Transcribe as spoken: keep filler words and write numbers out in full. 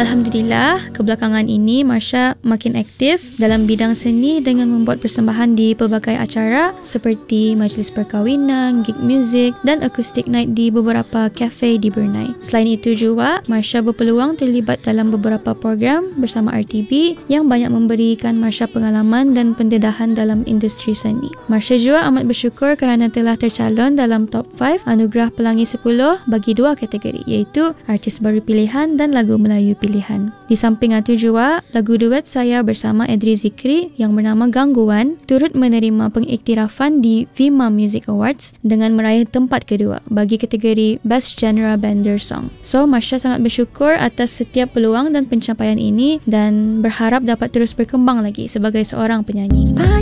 Alhamdulillah, kebelakangan ini Marsha makin aktif dalam bidang seni dengan membuat persembahan di pelbagai acara seperti majlis perkahwinan, gig muzik dan acoustic night di beberapa kafe di Brunei. Selain itu juga, Marsha berpeluang terlibat dalam beberapa program bersama R T B yang banyak memberikan Marsha pengalaman dan pendedahan dalam industri seni. Marsha juga amat bersyukur kerana telah tercalon dalam top lima Anugerah Pelangi sepuluh bagi dua kategori, iaitu Artis Baru Pilihan dan Lagu Melayu Pilihan. Di samping itu juga, lagu duet saya bersama Edri Zikri yang bernama Gangguan turut menerima pengiktirafan di Vima Music Awards dengan meraih tempat kedua bagi kategori Best Genre Bender Song. So, Marsha sangat bersyukur atas setiap peluang dan pencapaian ini dan berharap dapat terus berkembang lagi sebagai seorang penyanyi.